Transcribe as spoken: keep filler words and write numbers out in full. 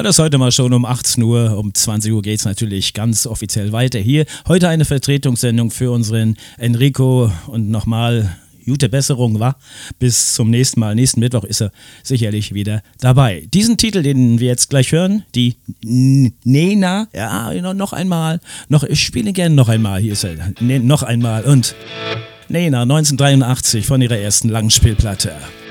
das heute mal schon um achtzehn Uhr. Um zwanzig Uhr geht es natürlich ganz offiziell weiter hier. Heute eine Vertretungssendung für unseren Enrico und nochmal gute Besserung, wa? Bis zum nächsten Mal. Nächsten Mittwoch ist er sicherlich wieder dabei. Diesen Titel, den wir jetzt gleich hören, die N- Nena, ja, noch einmal, noch, ich spiele gerne noch einmal, hier ist er, ne, noch einmal und Nena neunzehnhundertdreiundachtzig von ihrer ersten Langspielplatte.